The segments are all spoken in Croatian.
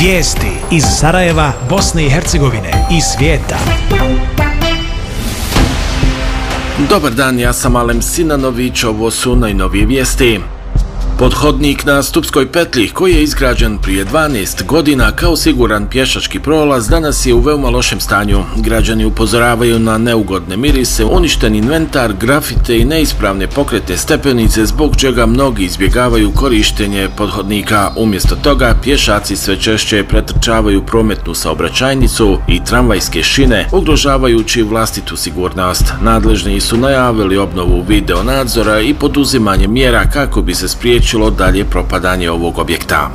Vijesti iz Sarajeva, Bosne i Hercegovine i svijeta. Dobar dan, ja sam Alem Sinanović, ovo su najnovije vijesti. Podhodnik na Stupskoj petlji, koji je izgrađen prije 12 godina kao siguran pješački prolaz, danas je u veoma lošem stanju. Građani upozoravaju na neugodne mirise, uništen inventar, grafite i neispravne pokretne stepenice, zbog čega mnogi izbjegavaju korištenje podhodnika. Umjesto toga, pješaci sve češće pretrčavaju prometnu saobraćajnicu i tramvajske šine, ugrožavajući vlastitu sigurnost. Nadležni su najavili obnovu video nadzora i poduzimanje mjera kako bi se spriječilo dalje propadanje ovog objekta.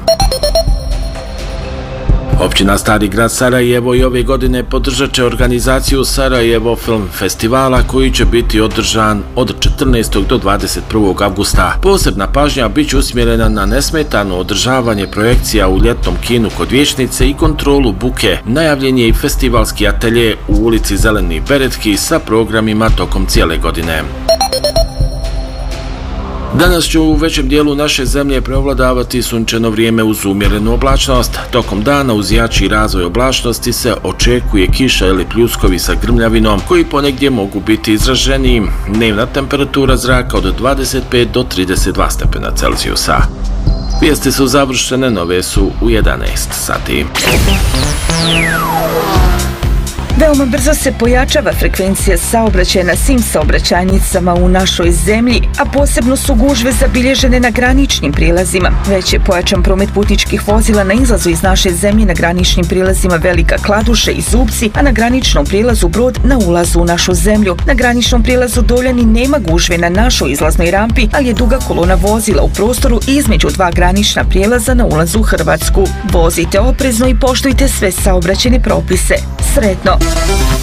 Općina Stari grad Sarajevo i ove godine podržat će organizaciju Sarajevo Film Festivala, koji će biti održan od 14. do 21. avgusta. Posebna pažnja bit će usmjerena na nesmetano održavanje projekcija u ljetnom kinu kod Vijećnice i kontrolu buke. Najavljen je i festivalski atelje u ulici Zeleni Beretki sa programima tokom cijele godine. Danas će u većem dijelu naše zemlje prevladavati sunčano vrijeme uz umjerenu oblačnost. Tokom dana uz jači razvoj oblačnosti se očekuje kiša ili pljuskovi sa grmljavinom, koji ponegdje mogu biti izraženiji. Dnevna temperatura zraka od 25 do 32 stepena Celzijusa. Vijesti su završene, nove su u 11 sati. Veoma brzo se pojačava frekvencija saobraćaja na svim saobraćajnicama u našoj zemlji, a posebno su gužve zabilježene na graničnim prijelazima. Već je pojačan promet putničkih vozila na izlazu iz naše zemlje na graničnim prijelazima Velika Kladuša i Zubci, a na graničnom prijelazu Brod na ulazu u našu zemlju. Na graničnom prijelazu Doljani nema gužve na našoj izlaznoj rampi, ali je duga kolona vozila u prostoru između dva granična prijelaza na ulazu u Hrvatsku. Vozite oprezno i poštujte sve saobraćajne propise. Sretno!